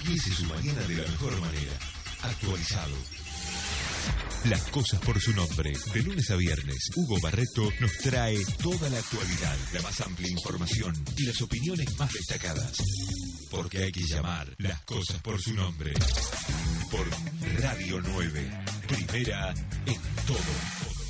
Empiece su mañana de la mejor manera. Actualizado. Las cosas por su nombre. De lunes a viernes, Hugo Barreto nos trae toda la actualidad, la más amplia información y las opiniones más destacadas. Porque hay que llamar las cosas por su nombre. Por Radio 9. Primera en todo.